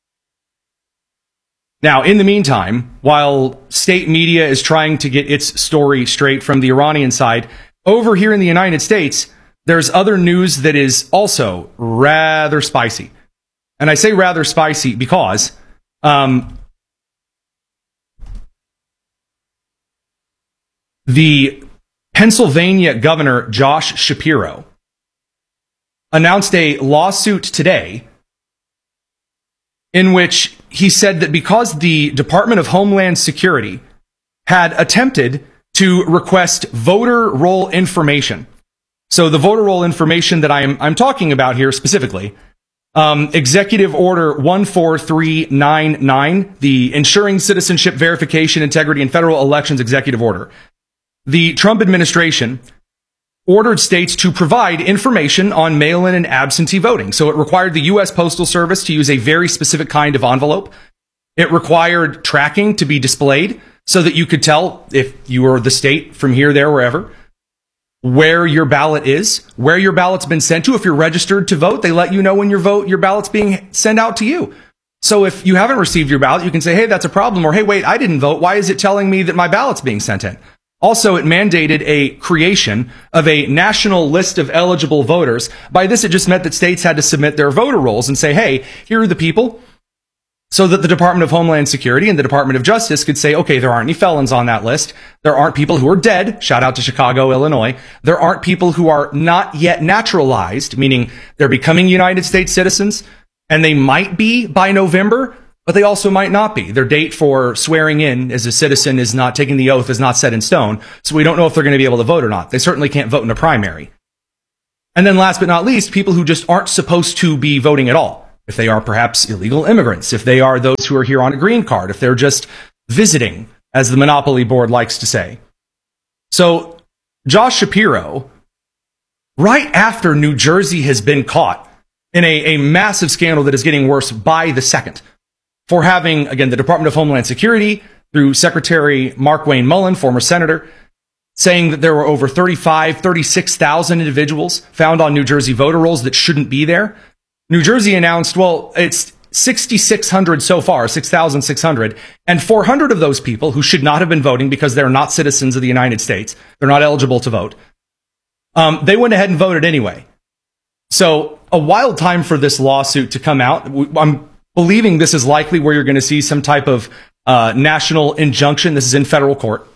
Now, in the meantime, while state media is trying to get its story straight from the Iranian side, over here in the United States, there's other news that is also rather spicy. And I say rather spicy because um, the Pennsylvania governor, Josh Shapiro, announced a lawsuit today in which he said that because the Department of Homeland Security had attempted to request voter roll information. So the voter roll information that I'm, I'm talking about here specifically, um, Executive Order one four three nine nine, the Ensuring Citizenship Verification, Integrity in Federal Elections Executive Order. The Trump administration ordered states to provide information on mail-in and absentee voting. So it required the U S Postal Service to use a very specific kind of envelope. It required tracking to be displayed so that you could tell if you were the state from here, there, wherever, where your ballot is, where your ballot's been sent to. If you're registered to vote, they let you know when your vote, your ballot's being sent out to you. So if you haven't received your ballot, you can say, hey, that's a problem. Or, hey, wait, I didn't vote. Why is it telling me that my ballot's being sent in? Also, it mandated a creation of a national list of eligible voters. By this, it just meant that states had to submit their voter rolls and say, hey, here are the people, so that the Department of Homeland Security and the Department of Justice could say, okay, there aren't any felons on that list. There aren't people who are dead. Shout out to Chicago, Illinois. There aren't people who are not yet naturalized, meaning they're becoming United States citizens, and they might be by November, but they also might not be. Their date for swearing in as a citizen is not, taking the oath is not set in stone, so we don't know if they're going to be able to vote or not. They certainly can't vote in a primary. And then last but not least, people who just aren't supposed to be voting at all. If they are perhaps illegal immigrants, if they are those who are here on a green card, if they're just visiting, as the Monopoly Board likes to say. So Josh Shapiro, right after New Jersey has been caught in a, a massive scandal that is getting worse by the second, for having, again, the Department of Homeland Security, through Secretary Mark Wayne Mullen, former senator, saying that there were over thirty-five, thirty-six thousand individuals found on New Jersey voter rolls that shouldn't be there. New Jersey announced, well, it's six thousand six hundred so far, six thousand six hundred, and four hundred of those people who should not have been voting because they're not citizens of the United States, they're not eligible to vote, um, they went ahead and voted anyway. So a wild time for this lawsuit to come out. I'm believing this is likely where you're going to see some type of uh, national injunction. This is in federal court.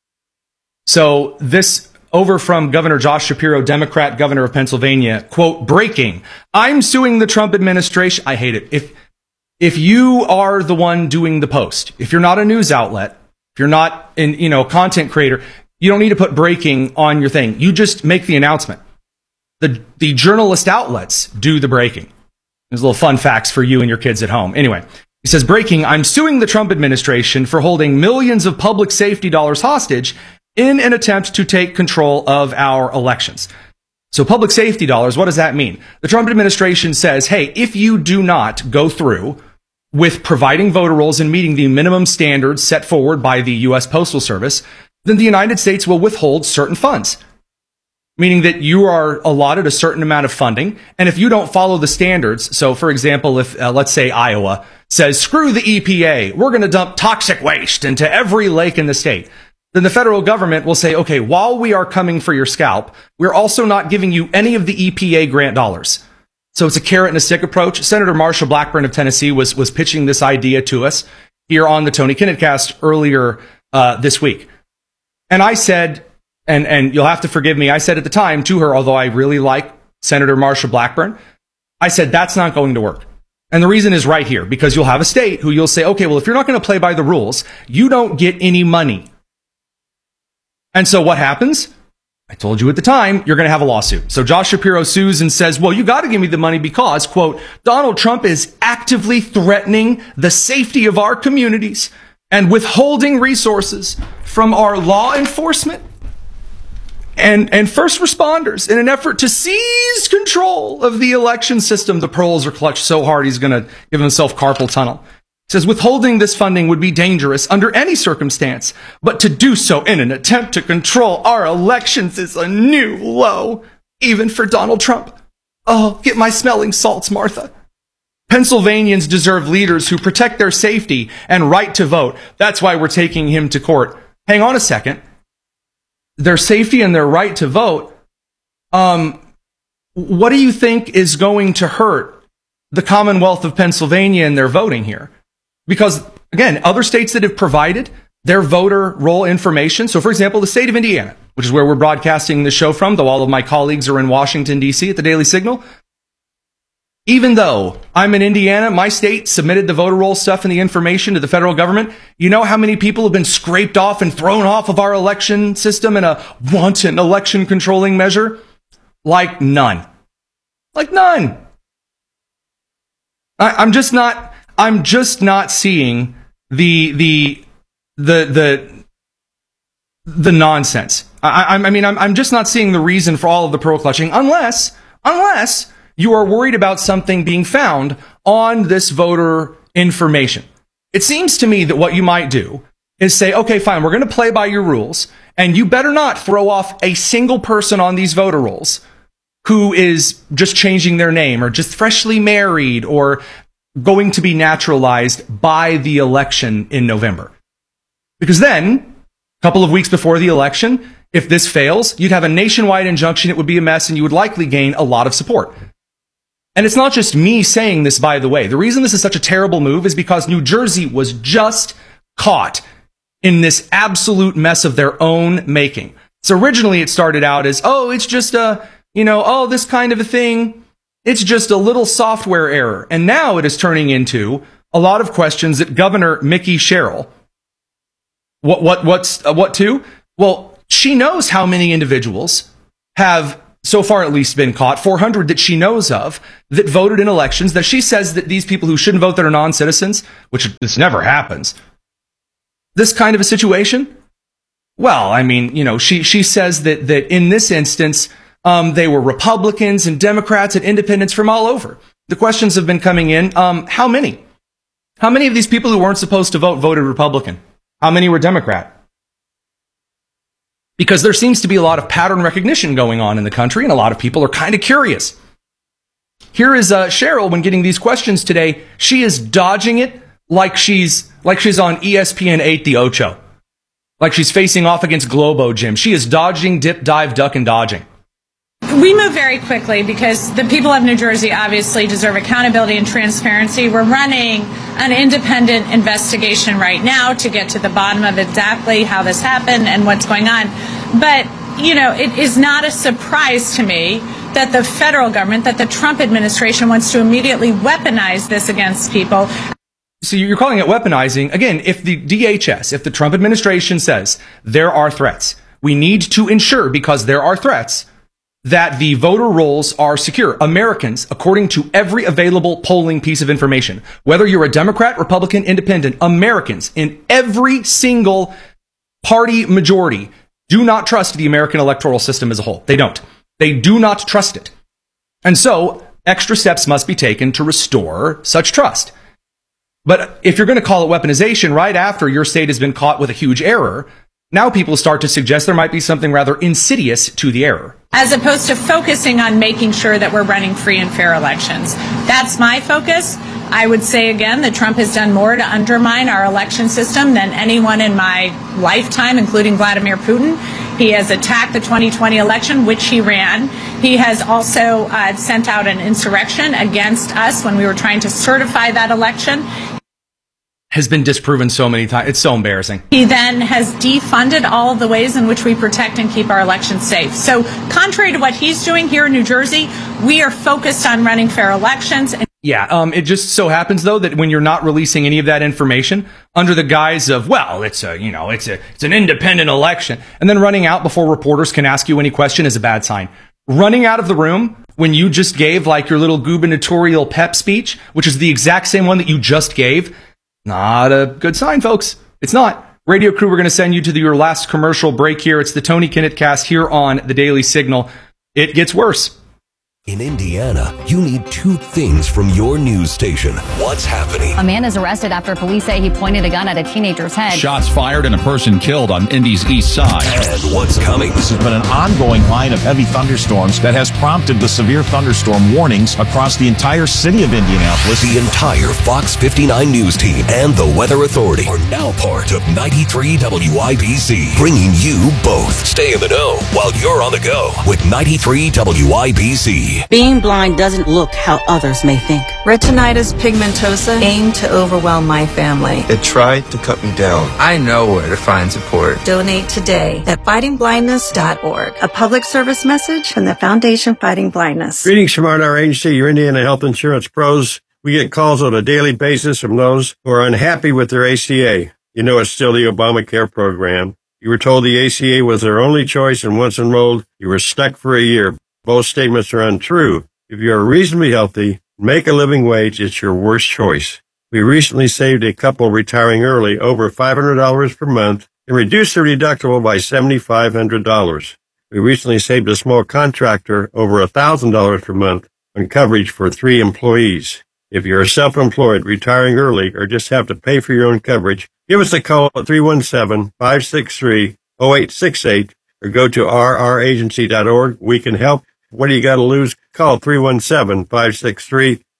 So this over from Governor Josh Shapiro, Democrat governor of Pennsylvania, quote, breaking, I'm suing the Trump administration. I hate it. If, if you are the one doing the post, if you're not a news outlet, if you're not in, you know, content creator, you don't need to put breaking on your thing. You just make the announcement. The, the journalist outlets do the breaking. There's little fun facts for you and your kids at home. Anyway, he says, breaking, I'm suing the Trump administration for holding millions of public safety dollars hostage in an attempt to take control of our elections. So public safety dollars, what does that mean? The Trump administration says, hey, if you do not go through with providing voter rolls and meeting the minimum standards set forward by the U S Postal Service, then the United States will withhold certain funds. Meaning that you are allotted a certain amount of funding, and if you don't follow the standards, so for example, if, uh, let's say Iowa says, screw the E P A, we're going to dump toxic waste into every lake in the state, then the federal government will say, okay, while we are coming for your scalp, we're also not giving you any of the E P A grant dollars. So it's a carrot and a stick approach. Senator Marsha Blackburn of Tennessee was, was pitching this idea to us here on the Tony Kinnett earlier uh, this week. And I said, and, and you'll have to forgive me, I said at the time to her, although I really like Senator Marsha Blackburn, I said, that's not going to work. And the reason is right here, because you'll have a state who you'll say, okay, well, if you're not going to play by the rules, you don't get any money. And so what happens? I told you at the time, you're going to have a lawsuit. So Josh Shapiro sues and says, well, you got to give me the money because, quote, Donald Trump is actively threatening the safety of our communities and withholding resources from our law enforcement and, and first responders in an effort to seize control of the election system. The pearls are clutched so hard he's going to give himself carpal tunnel. It says withholding this funding would be dangerous under any circumstance, but to do so in an attempt to control our elections is a new low, even for Donald Trump. Oh, get my smelling salts, Martha. Pennsylvanians deserve leaders who protect their safety and right to vote. That's why we're taking him to court. Hang on a second. Their safety and their right to vote, um, what do you think is going to hurt the Commonwealth of Pennsylvania in their voting here? Because, again, other states that have provided their voter roll information, so for example, the state of Indiana, which is where we're broadcasting the show from, though all of my colleagues are in Washington, D C at the Daily Signal, even though I'm in Indiana, my state submitted the voter roll stuff and the information to the federal government. You know how many people have been scraped off and thrown off of our election system in a wanton election controlling measure? Like none. Like none. I, I'm just not... I'm just not seeing the the the the the nonsense. I, I mean, I'm I'm just not seeing the reason for all of the pearl clutching, unless unless you are worried about something being found on this voter information. It seems to me that what you might do is say, okay, fine, we're going to play by your rules, and you better not throw off a single person on these voter rolls who is just changing their name or just freshly married or going to be naturalized by the election in November. Because then, a couple of weeks before the election, if this fails, you'd have a nationwide injunction, it would be a mess, and you would likely gain a lot of support. And it's not just me saying this, by the way. The reason this is such a terrible move is because New Jersey was just caught in this absolute mess of their own making. So originally it started out as, oh, it's just a, you know, oh, this kind of a thing. It's just a little software error. And now it is turning into a lot of questions that Governor Mickey Sherrill, what, what, what's, uh, what to? Well, she knows how many individuals have so far at least been caught, four hundred that she knows of, that voted in elections, that she says that these people who shouldn't vote that are non-citizens, which this never happens. This kind of a situation? Well, I mean, you know, she, she says that, that in this instance, um, they were Republicans and Democrats and independents from all over. The questions have been coming in. Um, how many? How many of these people who weren't supposed to vote voted Republican? How many were Democrat? Because there seems to be a lot of pattern recognition going on in the country, and a lot of people are kind of curious. Here is uh, Cheryl, when getting these questions today, she is dodging it like she's like she's on E S P N eight, the Ocho. Like she's facing off against Globo Gym. She is dodging, dip, dive, duck, and dodging.
We move very quickly because the people of New Jersey obviously deserve accountability and transparency. We're running an independent investigation right now to get to the bottom of exactly how this happened and what's going on. But, you know, it is not a surprise to me that the federal government, that the Trump administration wants to immediately weaponize this against people.
So you're calling it weaponizing. Again, if the D H S, if the Trump administration says there are threats, we need to ensure, because there are threats, that the voter rolls are secure. Americans, according to every available polling piece of information, whether you're a Democrat, Republican, Independent, Americans in every single party majority do not trust the American electoral system as a whole. They don't. They do not trust it. And so extra steps must be taken to restore such trust. But if you're going to call it weaponization right after your state has been caught with a huge error, now people start to suggest there might be something rather insidious to the error.
As opposed to focusing on making sure that we're running free and fair elections. That's my focus. I would say again that Trump has done more to undermine our election system than anyone in my lifetime, including Vladimir Putin. He has attacked the twenty twenty election, which he ran. He has also uh, sent out an insurrection against us when we were trying to certify that election.
Has been disproven so many times. It's so embarrassing.
He then has defunded all of the ways in which we protect and keep our elections safe. So contrary to what he's doing here in New Jersey, we are focused on running fair elections. And
yeah, um, it just so happens, though, that when you're not releasing any of that information under the guise of, well, it's a, you know, it's a, it's an independent election, and then running out before reporters can ask you any question is a bad sign. Running out of the room when you just gave like your little gubernatorial pep speech, which is the exact same one that you just gave, not a good sign, folks. It's not. Radio crew, we're going to send you to the, your last commercial break here. It's the Tony Kinnett Cast here on the Daily Signal. It gets worse.
In Indiana, you need two things from your news station. What's happening?
A man is arrested after police say he pointed a gun at a teenager's head.
Shots fired and a person killed on Indy's east side.
And what's coming?
This has been an ongoing line of heavy thunderstorms that has prompted the severe thunderstorm warnings across the entire city of Indianapolis.
The entire Fox fifty-nine news team and the Weather Authority are now part of ninety-three W I B C, bringing you both. Stay in the know while you're on the go with ninety-three W I B C.
Being blind doesn't look how others may think.
Retinitis pigmentosa aimed to overwhelm my family.
It tried to cut me down. I know where to find support.
Donate today at fighting blindness dot org. A public service message from the Foundation Fighting Blindness.
Greetings from our agency, your Indiana Health Insurance Pros. We get calls on a daily basis from those who are unhappy with their A C A. You know it's still the Obamacare program. You were told the A C A was their only choice, and once enrolled, you were stuck for a year. Both statements are untrue. If you are reasonably healthy, make a living wage, it's your worst choice. We recently saved a couple retiring early over five hundred dollars per month and reduced their deductible by seven thousand five hundred dollars. We recently saved a small contractor over one thousand dollars per month on coverage for three employees. If you're self-employed, retiring early, or just have to pay for your own coverage, give us a call at three one seven, five six three, zero eight six eight or go to r r agency dot org. We can help. What do you got to lose? Call three one seven, five six three,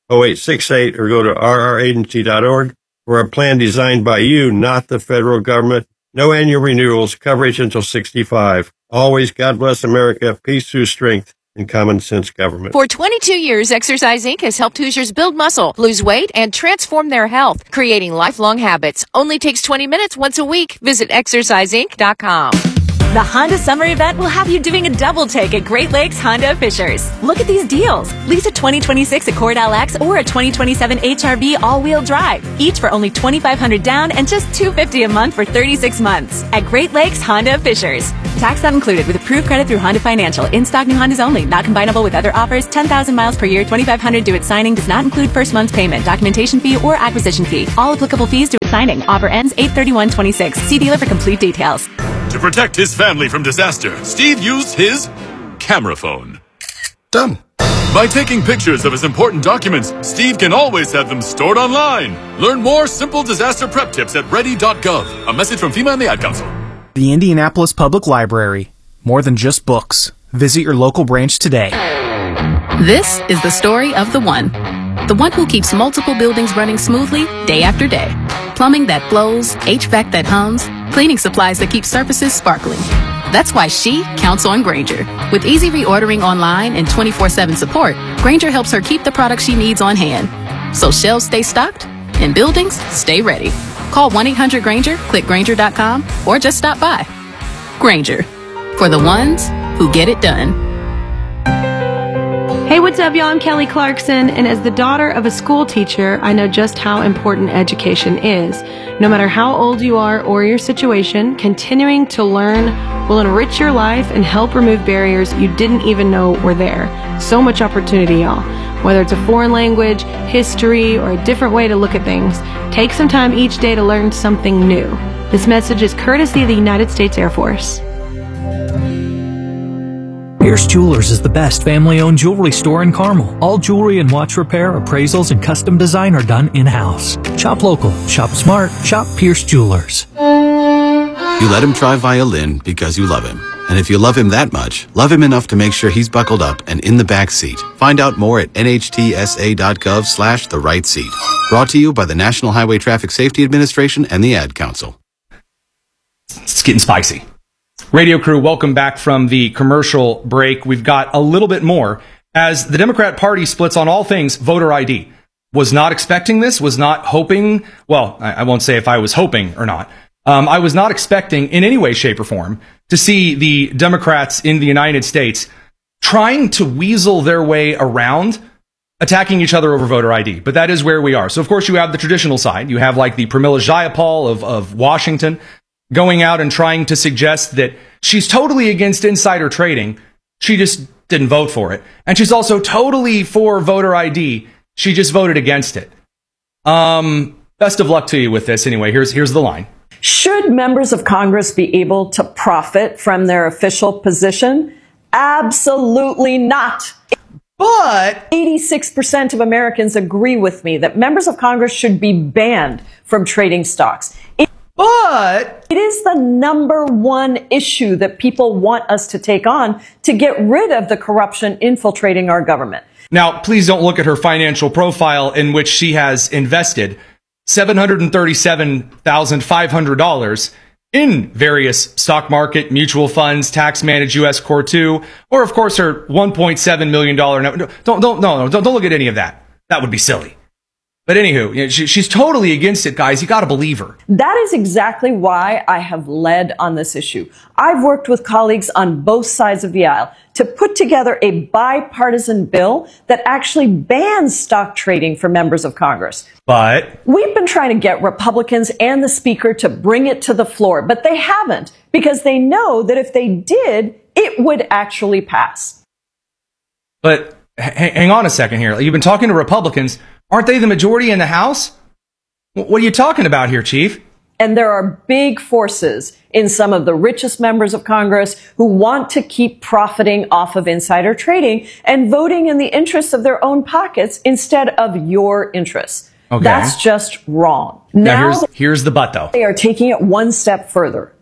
oh eight six eight or go to r r agency dot org for a plan designed by you, not the federal government. No annual renewals, coverage until sixty-five. Always God bless America, peace through strength, and common sense government.
For twenty-two years, Exercise Incorporated has helped Hoosiers build muscle, lose weight, and transform their health, creating lifelong habits. Only takes twenty minutes once a week. Visit exercise inc dot com.
The Honda Summer Event will have you doing a double take at Great Lakes Honda of Fishers. Look at these deals. Lease a twenty twenty-six Accord L X or a twenty twenty-seven H R V all-wheel drive, each for only twenty-five hundred dollars down and just two hundred fifty dollars a month for thirty-six months at Great Lakes Honda of Fishers. Tax not included with approved credit through Honda Financial. In-stock new Hondas only. Not combinable with other offers. ten thousand miles per year. twenty-five hundred dollars due at signing. Does not include first month's payment, documentation fee, or acquisition fee. All applicable fees due at signing. Offer ends eight thirty-one twenty-six. See dealer for complete details.
To protect his family from disaster, Steve used his camera phone.
Done.
By taking pictures of his important documents, Steve can always have them stored online. Learn more simple disaster prep tips at ready dot gov. A message from FEMA and the Ad Council.
The Indianapolis Public Library. More than just books. Visit your local branch today.
This is the story of the one. The one who keeps multiple buildings running smoothly day after day. Plumbing that flows, H V A C that hums, cleaning supplies that keep surfaces sparkling. That's why she counts on Grainger. With easy reordering online and twenty-four seven support, Grainger helps her keep the products she needs on hand. So shelves stay stocked and buildings stay ready. Call one eight hundred Grainger, click Grainger dot com, or just stop by. Grainger, for the ones who get it done.
Hey, what's up, y'all? I'm Kelly Clarkson, and as the daughter of a school teacher, I know just how important education is. No matter how old you are or your situation, continuing to learn will enrich your life and help remove barriers you didn't even know were there. So much opportunity, y'all. Whether it's a foreign language, history, or a different way to look at things, take some time each day to learn something new. This message is courtesy of the United States Air Force.
Pierce Jewelers is the best family-owned jewelry store in Carmel. All jewelry and watch repair, appraisals, and custom design are done in-house. Shop local, shop smart, shop Pierce Jewelers.
You let him try violin because you love him. And if you love him that much, love him enough to make sure he's buckled up and in the back seat. Find out more at N H T S A dot gov slash the right seat. Brought to you by the National Highway Traffic Safety Administration and the Ad Council.
It's getting spicy. Radio crew, welcome back from the commercial break. We've got a little bit more as the Democrat Party splits on all things voter I D. Was not expecting this, was not hoping, well, I, I won't say if I was hoping or not. Um, I was not expecting in any way, shape, or form to see the Democrats in the United States trying to weasel their way around attacking each other over voter I D. But that is where we are. So, of course, you have the traditional side. You have like the Pramila Jayapal of, of Washington going out and trying to suggest that she's totally against insider trading. She just didn't vote for it. And she's also totally for voter I D. She just voted against it. Um, best of luck to you with this. Anyway, here's here's the line.
Should members of Congress be able to profit from their official position? Absolutely not.
But
eighty-six percent of Americans agree with me that members of Congress should be banned from trading stocks. It
But
it is the number one issue that people want us to take on to get rid of the corruption infiltrating our government.
Now, please don't look at her financial profile in which she has invested seven hundred thirty-seven thousand five hundred dollars in various stock market, mutual funds, tax managed U S Core two, or of course her one point seven million dollars. No, don't, don't, no, don't, don't look at any of that. That would be silly. But anywho, you know, she, she's totally against it, guys. You got to believe her.
That is exactly why I have led on this issue. I've worked with colleagues on both sides of the aisle to put together a bipartisan bill that actually bans stock trading for members of Congress.
But
we've been trying to get Republicans and the Speaker to bring it to the floor, but they haven't because they know that if they did, it would actually pass.
But h- hang on a second here. You've been talking to Republicans. Aren't they the majority in the House? What are you talking about here, Chief?
And there are big forces in some of the richest members of Congress who want to keep profiting off of insider trading and voting in the interests of their own pockets instead of your interests.
Okay.
That's just wrong.
Now,
Now
here's, here's the but, though.
They are taking it one step further.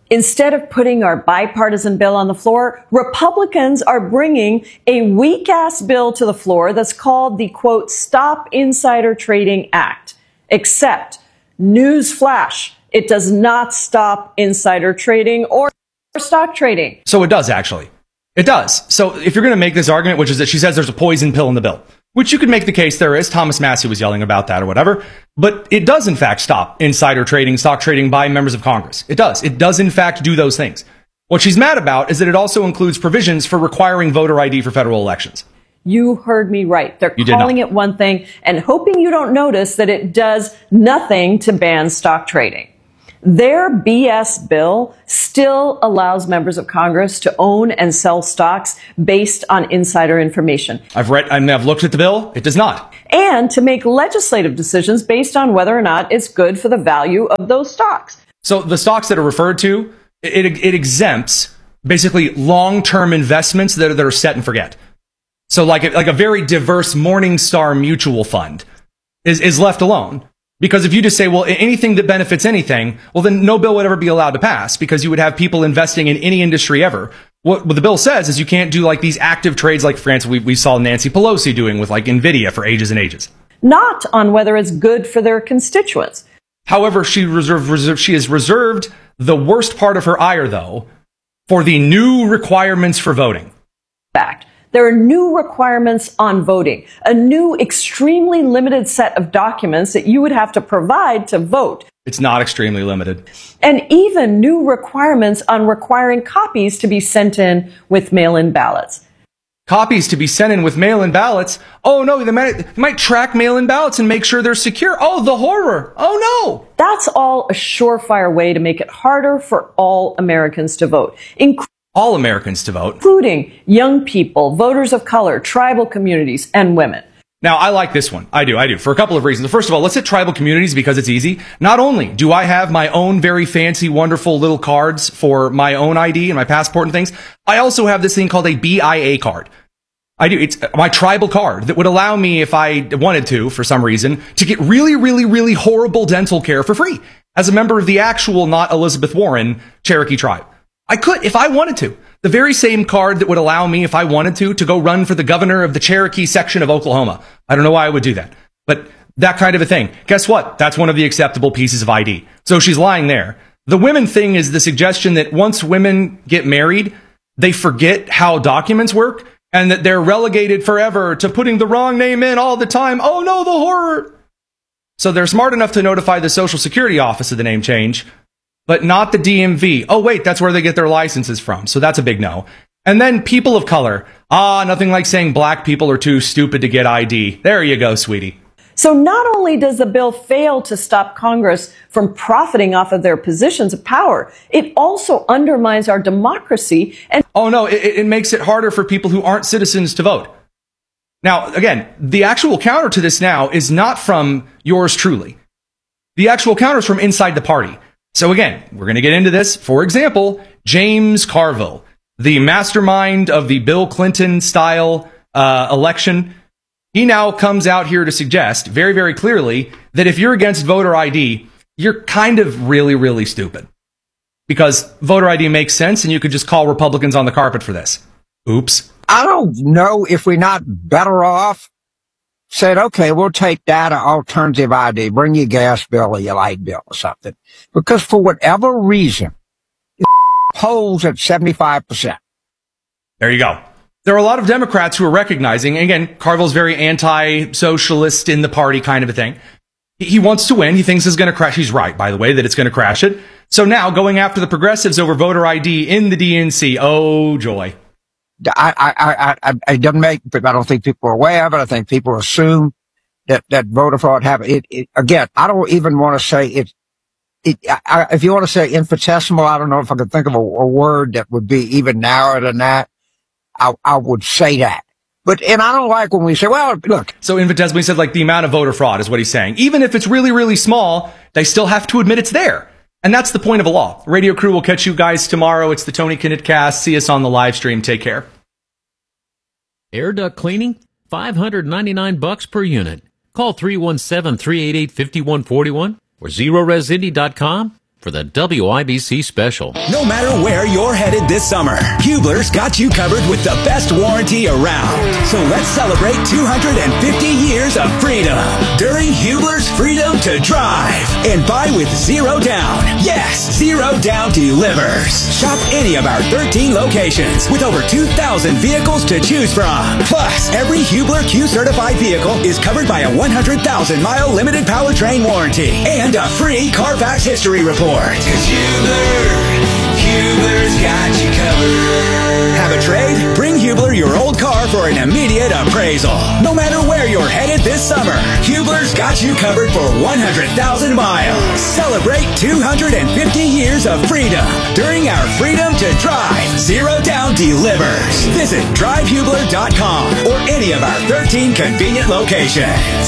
Instead of putting our bipartisan bill on the floor, Republicans are bringing a weak-ass bill to the floor that's called the, quote, Stop Insider Trading Act. Except, newsflash, it does not stop insider trading or stock trading.
So it does, actually. It does. So if you're going to make this argument, which is that she says there's a poison pill in the bill, which you could make the case there is. Thomas Massey was yelling about that or whatever. But it does, in fact, stop insider trading, stock trading by members of Congress. It does. It does, in fact, do those things. What she's mad about is that it also includes provisions for requiring voter I D for federal elections.
You heard me right. They're
You
calling it one thing and hoping you don't notice that it does nothing to ban stock trading. Their B S bill still allows members of Congress to own and sell stocks based on insider information.
I've read, I mean, I've looked at the bill. It does not.
And to make legislative decisions based on whether or not it's good for the value of those stocks.
So the stocks that are referred to, it, it, it exempts basically long-term investments that are, that are set and forget. So like a, like a very diverse Morningstar mutual fund is, is left alone. Because if you just say, well, anything that benefits anything, well, then no bill would ever be allowed to pass because you would have people investing in any industry ever. What, what the bill says is you can't do like these active trades like, for instance, we, we saw Nancy Pelosi doing with like NVIDIA for ages and ages.
Not on whether it's good for their constituents.
However, she, reserved, reserved, she has reserved the worst part of her ire, though, for the new requirements for voting.
Fact. There are new requirements on voting, a new extremely limited set of documents that you would have to provide to vote.
It's not extremely limited.
And even new requirements on requiring copies to be sent in with mail-in ballots.
Copies to be sent in with mail-in ballots? Oh no, they might, they might track mail-in ballots and make sure they're secure. Oh, the horror. Oh no.
That's all a surefire way to make it harder for all Americans to vote. Including
all Americans to vote,
including young people, voters of color, tribal communities, and women.
Now, I like this one. I do. I do. For a couple of reasons. First of all, let's hit tribal communities because it's easy. Not only do I have my own very fancy, wonderful little cards for my own I D and my passport and things, I also have this thing called a B I A card. I do. It's my tribal card that would allow me, if I wanted to, for some reason, to get really, really, really horrible dental care for free as a member of the actual, not Elizabeth Warren, Cherokee tribe. I could, if I wanted to. The very same card that would allow me, if I wanted to, to go run for the governor of the Cherokee section of Oklahoma. I don't know why I would do that. But that kind of a thing. Guess what? That's one of the acceptable pieces of I D. So she's lying there. The women thing is the suggestion that once women get married, they forget how documents work and that they're relegated forever to putting the wrong name in all the time. Oh no, the horror! So they're smart enough to notify the Social Security Office of the name change, but not the D M V. Oh, wait, that's where they get their licenses from. So that's a big no. And then people of color. Ah, nothing like saying black people are too stupid to get I D. There you go, sweetie.
So not only does the bill fail to stop Congress from profiting off of their positions of power, it also undermines our democracy. And
oh, no, it, it makes it harder for people who aren't citizens to vote. Now, again, the actual counter to this now is not from yours truly. The actual counter is from inside the party. So again, we're going to get into this. For example, James Carville, the mastermind of the Bill Clinton-style uh, election, he now comes out here to suggest very, very clearly that if you're against voter I D, you're kind of really, really stupid. Because voter I D makes sense, and you could just call Republicans on the carpet for this. Oops.
I don't know if we're not better off said, okay, we'll take that alternative I D, bring your gas bill or your light bill or something. Because for whatever reason, it polls at seventy-five percent.
There you go. There are a lot of Democrats who are recognizing, again, Carville's very anti-socialist in the party kind of a thing. He wants to win. He thinks it's going to crash. He's right, by the way, that it's going to crash it. So now going after the progressives over voter I D in the D N C. Oh, joy.
I, I, I, I, it doesn't make, I don't think people are aware of it. I think people assume that, that voter fraud happened. It, it, again, I don't even want to say it, it, I, if you want to say infinitesimal, I don't know if I could think of a, a word that would be even narrower than that. I, I would say that. But, and I don't like when we say, well, look.
So infinitesimal, he said like the amount of voter fraud is what he's saying. Even if it's really, really small, they still have to admit it's there. And that's the point of a law. Radio crew will catch you guys tomorrow. It's the Tony Kinnett Cast. See us on the live stream. Take care.
Air duct cleaning, five hundred ninety-nine bucks per unit. Call three one seven, three eight eight, five one four one or zero res indy dot com. for the W I B C special.
No matter where you're headed this summer, Hubler's got you covered with the best warranty around. So let's celebrate two hundred fifty years of freedom during Hubler's Freedom to Drive. And buy with zero down. Yes, zero down delivers. Shop any of our thirteen locations with over two thousand vehicles to choose from. Plus, every Hubler Q-certified vehicle is covered by a one hundred thousand mile limited powertrain warranty and a free Carfax history report. Cause Hubler, Hubler's got you covered. Have a trade? Bring Hubler your old car for an immediate appraisal. No matter where you're headed this summer, Hubler's got you covered for one hundred thousand miles. Celebrate two hundred fifty years of freedom during our Freedom to Drive Zero Down Delivers. Visit drive hubler dot com or any of our thirteen convenient locations.